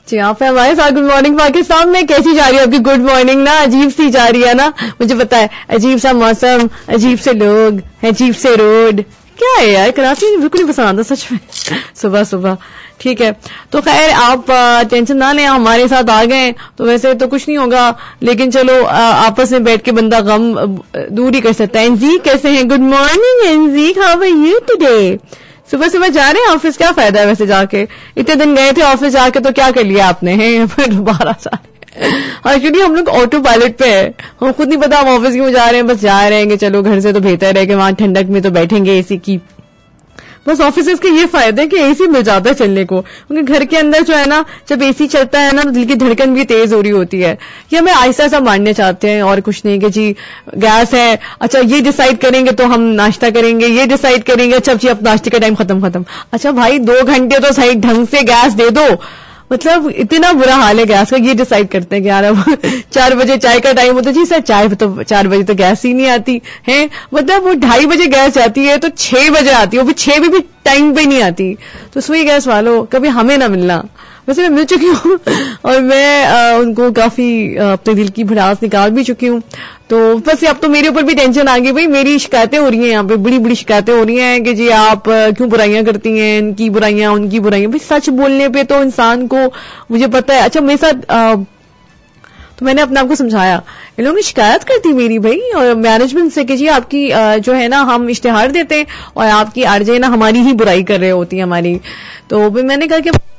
जी आप है हमारे साथ। गुड मॉर्निंग पाकिस्तान में कैसी जा रही है आपकी गुड मॉर्निंग? ना अजीब सी जा रही है ना, मुझे पता है। अजीब सा मौसम, अजीब से लोग, अजीब से रोड, क्या है यार कराची बिल्कुल नहीं पसंद आता सच में सुबह सुबह। ठीक है, तो खैर आप टेंशन ना लें, हमारे साथ आ गए तो वैसे तो कुछ नहीं होगा, लेकिन चलो आपस में बैठ के बंदा गम दूर ही कर सकता है। एनजी कैसे हैं? Good morning NG, how are you today? सुबह सुबह जा रहे हैं ऑफिस, क्या फायदा है वैसे जाके? इतने दिन गए थे ऑफिस जाके तो क्या कर लिया आपने हैं? फिर दोबारा जा रहे हैं। एक्चुअली हम लोग ऑटो पायलट पे है, हम खुद नहीं पता हम ऑफिस क्यों जा रहे हैं, बस जा रहे हैं कि चलो घर से तो बेहतर है कि वहां ठंडक में तो बैठेंगे एसी की। बस ऑफिस के ये फायदे कि एसी मिल जाता है चलने को, क्योंकि घर के अंदर जो है ना जब एसी चलता है ना तो दिल की धड़कन भी तेज हो रही होती है। ये हमें आहिस्ता सा मानने चाहते हैं और कुछ नहीं कि जी गैस है, अच्छा ये डिसाइड करेंगे तो हम नाश्ता करेंगे, ये डिसाइड करेंगे, अच्छा जी अब नाश्ते का टाइम खत्म। अच्छा भाई 2 घंटे तो सही ढंग से गैस दे दो, मतलब इतना बुरा हाल है गैस का। ये डिसाइड करते हैं कि यार अब 4 बजे चाय का टाइम होता है, जी सर चाय तो 4 बजे तो गैस ही नहीं आती है, मतलब वो 2:30 बजे गैस आती है तो 6 बजे आती है, वो भी 6 भी टाइम पे नहीं आती। तो सुई गैस वालों कभी हमें ना मिलना। वैसे मैं मिल चुकी हूँ और मैं उनको काफी अपने दिल की भड़ास निकाल भी चुकी हूँ। तो बस अब तो मेरे ऊपर भी टेंशन आ गई, भाई मेरी शिकायतें हो रही हैं यहाँ पे, बड़ी बड़ी शिकायतें हो रही हैं कि जी आप क्यों बुराइयां करती हैं, इनकी बुराइयां उनकी बुराइयां। भाई सच बोलने पे तो इंसान को, मुझे पता है। अच्छा मेरे साथ तो मैंने अपने आप को समझाया, इन लोगों ने शिकायत कर दी मेरी भाई और मैनेजमेंट से कि जी आपकी जो है ना हम इश्तिहार देते हैं और आपकी आरजे ना हमारी ही बुराई कर रहे होती है हमारी। तो मैंने कहा कि